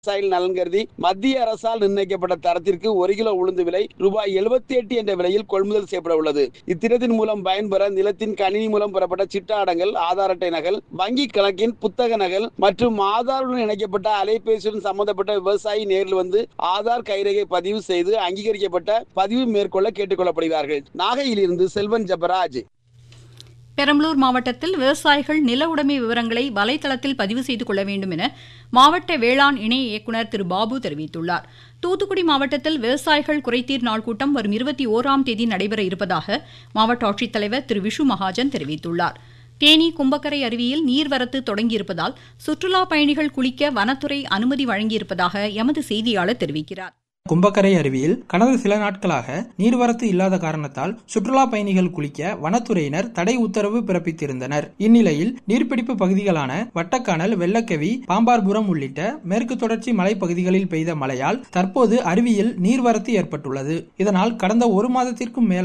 விவசாயிகள் நலன் கருதி மத்திய அரசால் நிர்ணயிக்கப்பட்ட தரத்திற்கு 1 கிலோ உளுந்து விலை ரூபாய் 78 என்ற விலையில் கொள்முதல் செய்யப்பட உள்ளது. இத்திட்டத்தின் மூலம் பயன்பெற நிலத்தின் கணினி மூலம் பெறப்பட்ட சிட்டாடங்கள், ஆதார் அட்டை நகல், வங்கி கணக்கின் புத்தக நகல் மற்றும் ஆதாருடன் இணைக்கப்பட்ட அலைபேசியுடன் சம்பந்தப்பட்ட விவசாயி நேரில் வந்து ஆதார் கைரேகை பதிவு செய்து அங்கீகரிக்கப்பட்ட பதிவு மேற்கொள்ள கேட்டுக் கொள்ளப்படுகிறார்கள். நாகையிலிருந்து செல்வன் ஜபராஜ். பெரம்பலூர் மாவட்டத்தில் விவசாயிகள் நில உடைமை விவரங்களை வலைதளத்தில் பதிவு செய்து கொள்ள வேண்டும் என மாவட்ட வேளாண் இணை இயக்குநர் திரு பாபு தெரிவித்துள்ளார். தூத்துக்குடி மாவட்டத்தில் விவசாயிகள் குறைதீர் நாள் கூட்டம் வரும் 21ஆம் தேதி நடைபெற இருப்பதாக மாவட்ட ஆட்சித்தலைவர் திரு விஷு மகாஜன் தெரிவித்துள்ளார். தேனி கும்பக்கரை அருவியில் நீர்வரத்து தொடங்கியிருப்பதால் சுற்றுலா பயணிகள் குளிக்க வனத்துறை அனுமதி வழங்கியிருப்பதாக எமது செய்தியாளர் தெரிவிக்கிறார். கும்பக்கரை அருவியில் கடந்த சில நாட்களாக நீர்வரத்து இல்லாத காரணத்தால் சுற்றுலா பயணிகள் குளிக்க வனத்துறையினர் தடை உத்தரவு பிறப்பித்திருந்தனர். இந்நிலையில் நீர்பிடிப்பு பகுதிகளான வட்டக்கானல், வெள்ளக்கவி, பாம்பார்புரம் உள்ளிட்ட மேற்கு தொடர்ச்சி மலைப்பகுதிகளில் பெய்த மழையால் தற்போது அருவியில் நீர்வரத்து ஏற்பட்டுள்ளது. இதனால் கடந்த 1 மாதத்திற்கும் மேலாக